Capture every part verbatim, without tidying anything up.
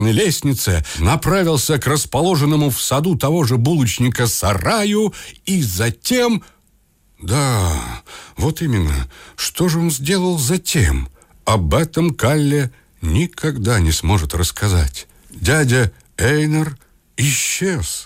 лестнице, направился к расположенному в саду того же булочника сараю и затем... Да, вот именно. Что же он сделал затем? Об этом Калле никогда не сможет рассказать. Дядя Эйнар исчез.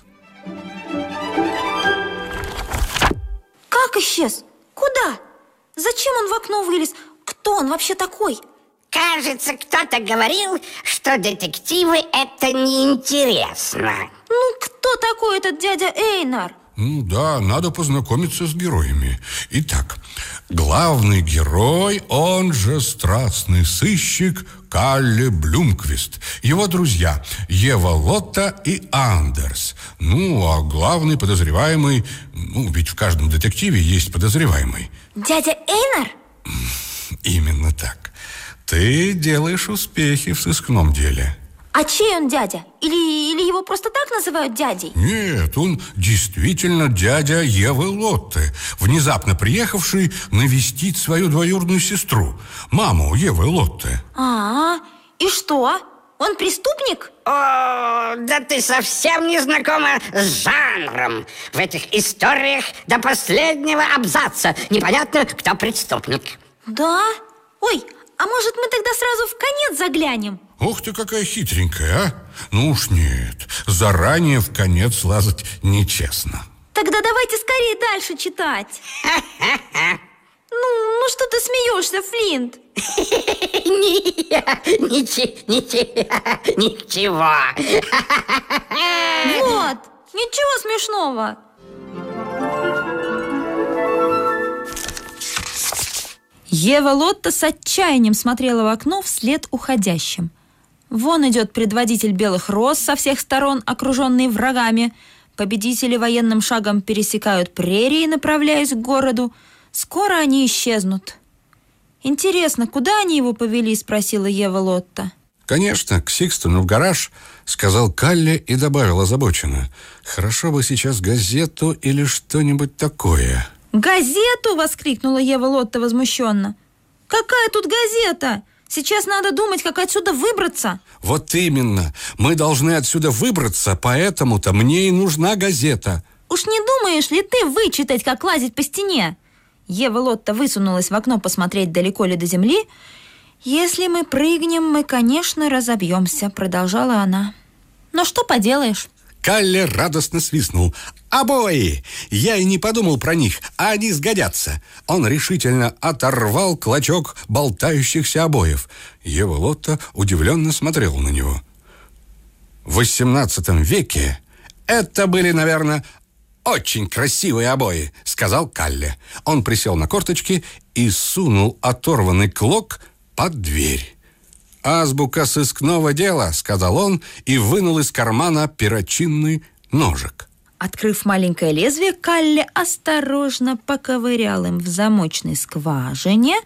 Как исчез? Куда? Зачем он в окно вылез? Кто он вообще такой? Кажется, кто-то говорил, что детективы – это неинтересно. Ну, кто такой этот дядя Эйнар? Ну да, надо познакомиться с героями. Итак, главный герой, он же страстный сыщик Калле Блумквист. Его друзья Ева Лотта и Андерс. Ну, а главный подозреваемый... Ну, ведь в каждом детективе есть подозреваемый. Дядя Эйнар? Именно так. Ты делаешь успехи в сыскном деле. А чей он дядя? Или, или его просто так называют дядей? Нет, он действительно дядя Евы Лотты, внезапно приехавший навестить свою двоюродную сестру, маму Евы Лотты. А, и что? Он преступник? О, да ты совсем не знакома с жанром. В этих историях до последнего абзаца непонятно, кто преступник. Да? Ой, а может, мы тогда сразу в конец заглянем? Ух ты, какая хитренькая, а? Ну уж нет, заранее в конец лазать нечестно. Тогда давайте скорее дальше читать. Ну, ну что ты смеешься, Флинт? Ничего. Вот, ничего смешного. Ева Лотта с отчаянием смотрела в окно вслед уходящим. Вон идет предводитель белых роз со всех сторон, окруженный врагами. Победители военным шагом пересекают прерии, направляясь к городу. Скоро они исчезнут. «Интересно, куда они его повели?» – спросила Ева Лотта. «Конечно, к Сикстону в гараж», — сказал Калле и добавил озабоченно. «Хорошо бы сейчас газету или что-нибудь такое». «Газету?» – воскликнула Ева Лотта возмущенно. «Какая тут газета? Сейчас надо думать, как отсюда выбраться». «Вот именно. Мы должны отсюда выбраться, поэтому-то мне и нужна газета». «Уж не думаешь ли ты вычитать, как лазить по стене?» Ева Лотта высунулась в окно посмотреть, далеко ли до земли. «Если мы прыгнем, мы, конечно, разобьемся», — продолжала она. «Но что поделаешь?» Калле радостно свистнул. «Обои! Я и не подумал про них, а они сгодятся». Он решительно оторвал клочок болтающихся обоев. Ева Лотта удивленно смотрела на него. В восемнадцатом веке это были, наверное, очень красивые обои, сказал Калле. Он присел на корточки и сунул оторванный клок под дверь. «Азбука сыскного дела», — сказал он и вынул из кармана перочинный ножик. Открыв маленькое лезвие, Калле осторожно поковырял им в замочной скважине.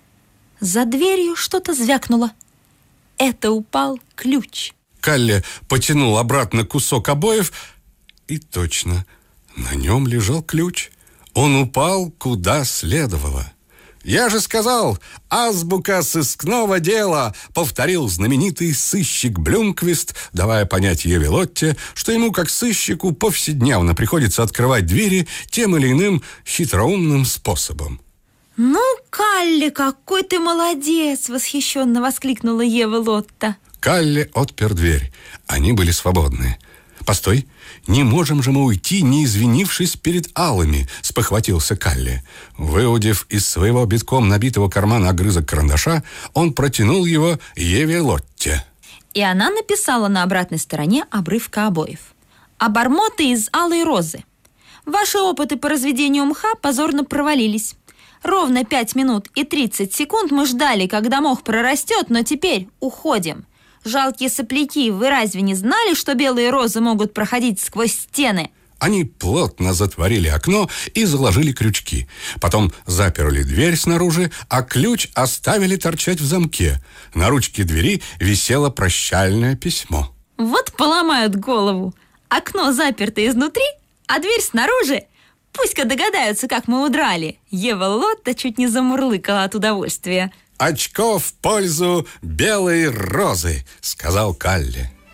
За дверью что-то звякнуло. Это упал ключ. Калле потянул обратно кусок обоев, и точно, на нем лежал ключ. Он упал куда следовало. «Я же сказал, азбука сыскного дела», — повторил знаменитый сыщик Блумквист, давая понять Еве Лотте, что ему, как сыщику, повседневно приходится открывать двери тем или иным хитроумным способом. «Ну, Калле, какой ты молодец!» — восхищенно воскликнула Ева Лотта. Калле отпер дверь. Они были свободны. «Постой, не можем же мы уйти, не извинившись перед алами», — спохватился Калле. Выудив из своего битком набитого кармана огрызок карандаша, он протянул его Еве Лотте. И она написала на обратной стороне обрывка обоев. «Обормоты из алой розы. Ваши опыты по разведению мха позорно провалились. Ровно пять минут и тридцать секунд мы ждали, когда мох прорастет, но теперь уходим. Жалкие сопляки, вы разве не знали, что белые розы могут проходить сквозь стены?» Они плотно затворили окно и заложили крючки. Потом заперли дверь снаружи, а ключ оставили торчать в замке. На ручке двери висело прощальное письмо. «Вот поломают голову. Окно заперто изнутри, а дверь снаружи. Пусть-ка догадаются, как мы удрали». Ева Лотта чуть не замурлыкала от удовольствия. «Очко в пользу белой розы», — сказал Калле.